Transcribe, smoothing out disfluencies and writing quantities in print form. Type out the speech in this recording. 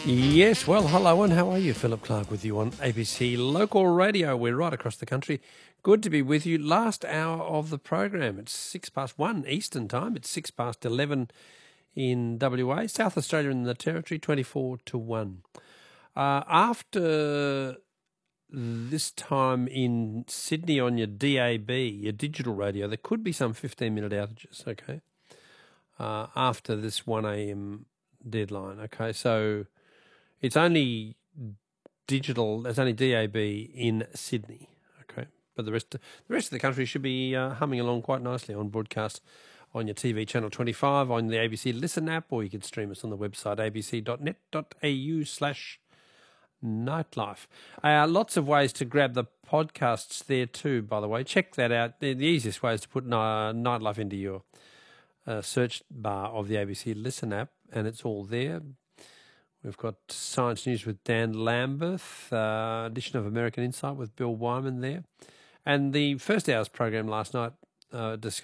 Yes, well, hello and how are you? Philip Clark with you on ABC Local Radio. We're right across the country. Good to be with you. Last hour of the program. It's 1:06 Eastern Time. It's 11:06 in WA, South Australia and the Territory, 24 to 1. After this time in Sydney on your DAB, your digital radio, there could be some 15-minute outages, okay, after this 1 a.m. deadline, okay? So it's only digital, it's only DAB in Sydney, okay? But the rest of the country should be humming along quite nicely on broadcast on your TV channel 25, on the ABC Listen app, or you can stream us on the website abc.net.au/nightlife. Lots of ways to grab the podcasts there too, by the way. Check that out. The easiest way is to put Nightlife into your search bar of the ABC Listen app, and it's all there. We've got Science News with Dan Lambeth, edition of American Insight with Bill Wyman there. And the first hour's program last night discussed